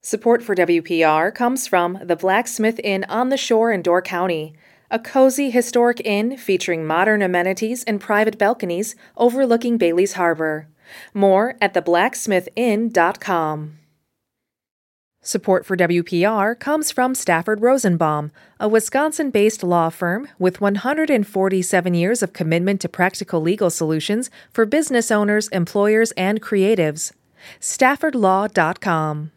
Support for WPR comes from the Blacksmith Inn on the Shore in Door County, a cozy historic inn featuring modern amenities and private balconies overlooking Bailey's Harbor. More at theblacksmithinn.com. Support for WPR comes from Stafford Rosenbaum, a Wisconsin-based law firm with 147 years of commitment to practical legal solutions for business owners, employers, and creatives. StaffordLaw.com.